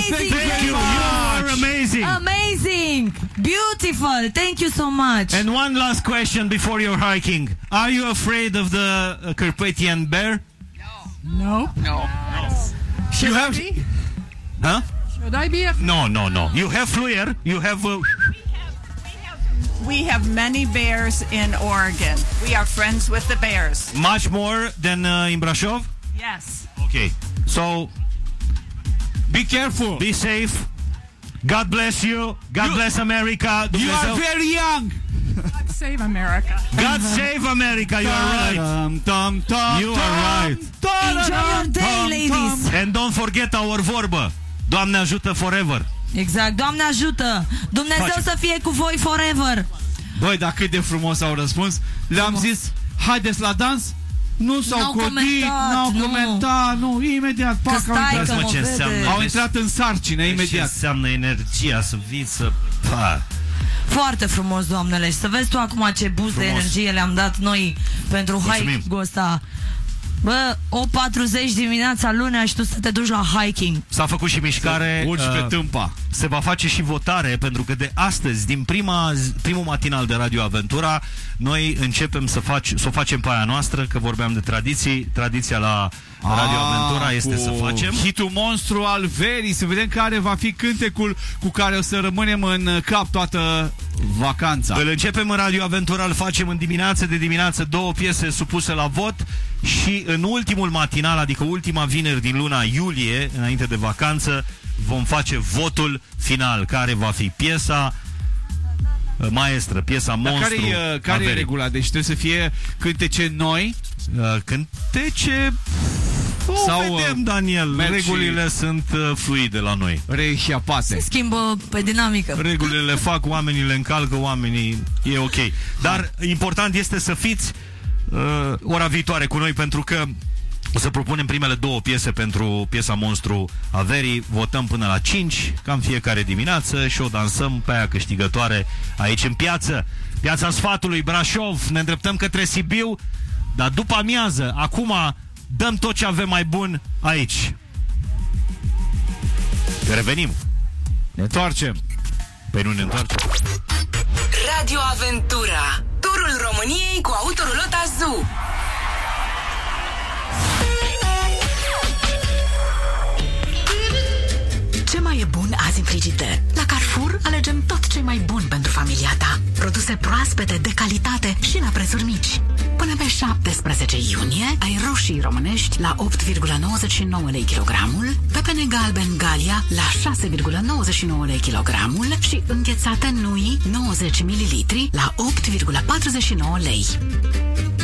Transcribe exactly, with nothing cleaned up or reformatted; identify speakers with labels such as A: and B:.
A: Amazing.
B: Thank you. You are amazing.
A: Amazing. Beautiful. Thank you so much.
B: And one last question before your hiking. Are you afraid of the uh, Carpathian bear?
C: No.
D: No.
C: Should
B: You
C: I
B: have...
C: be?
B: Huh?
C: Should I be afraid?
B: No, no, no. You have fluir. You have... Uh...
D: We have many bears in Oregon. We are friends with the bears.
B: Much more than uh, in Brasov?
D: Yes.
B: Okay. So...
E: Be careful.
B: Be safe. God bless you. God you, bless America.
E: You
B: Dumnezeu.
E: are very young.
C: God save America.
B: God save America. You are right.
E: Tom, tom, tom,
B: you are right.
A: Enjoy your day, ladies.
B: And don't forget our vorbă. Doamne ajută forever.
A: Exact. Doamne ajută. Dumnezeu
B: Face.
A: să fie cu voi forever.
E: Băi, dar cât de frumos au răspuns. Le-am zis, haideți la dans. Nu s-au codit, n-au comentat, nu, imediat, pac, au intrat,
B: ce înseamnă,
E: au intrat în sarcină, imediat.
B: Ce înseamnă energia, să vii să... Pa.
A: Foarte frumos, doamnele, și să vezi tu acum ce boost de energie le-am dat noi pentru hiking-ul ăsta. Bă, o patruzeci dimineața lunea și tu să te duci la hiking.
B: S-a făcut și mișcare.
E: Urci
B: uh,
E: pe tâmpa.
B: Se va face și votare, pentru că de astăzi, din prima, primul matinal de Radio Aventura, noi începem să, faci, să o facem pe aia noastră, că vorbeam de tradiții. Tradiția la Radio
E: A,
B: Aventura este să facem
E: hitul monstru al verii, să vedem care va fi cântecul cu care o să rămânem în cap toată vacanța.
B: Îl începem în Radio Aventura, îl facem în dimineață, de dimineață două piese supuse la vot și în ultimul matinal, adică ultima vineri din luna iulie, înainte de vacanță, vom face votul final, care va fi piesa maestră, piesa monstru.
E: Dar care, uh, care e regula? Deci trebuie să fie cântece noi?
B: Uh, cântece... O sau vedem, Daniel, regulile sunt uh, fluide la noi.
E: Reșiapate.
A: Se schimbă pe dinamică.
B: Regulile le fac, oamenii le încalcă, oamenii... E ok. Dar important este să fiți uh, ora viitoare cu noi, pentru că o să propunem primele două piese pentru piesa monstru a verii. Votăm până la cinci, cam fiecare dimineață, și o dansăm pe aia câștigătoare aici în piață. Piața Sfatului, Brașov. Ne îndreptăm către Sibiu, dar după amiază, acum dăm tot ce avem mai bun aici. Revenim.
E: Ne întoarcem.
B: Păi nu ne întoarcem.
F: Radio Aventura, turul României cu Autorulota Zoo.
G: Ce mai e bun azi în frigider? La Carrefour alegem tot ce mai bun pentru familia ta. Produse proaspete, de calitate și la prețuri mici. Până pe șaptesprezece iunie ai roșii românești la opt virgulă nouăzeci și nouă lei kilogramul, pepene galben Galia la șase virgulă nouăzeci și nouă lei kilogramul și înghețată Nui nouăzeci mililitri la opt virgulă patruzeci și nouă lei.